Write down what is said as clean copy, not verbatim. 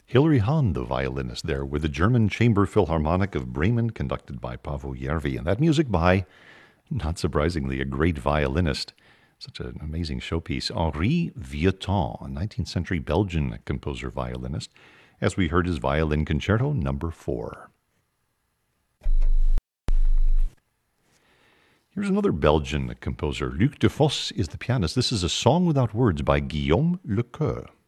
Hilary Hahn, the violinist there, with the German Chamber Philharmonic of Bremen, conducted by Paavo Järvi. And that music by, not surprisingly, a great violinist. Such an amazing showpiece. Henri Vieuxtemps, a 19th century Belgian composer violinist, as we heard his Violin Concerto number 4. Here's another Belgian composer. Luc de Vos is the pianist. This is A Song Without Words by Guillaume Lecoeur.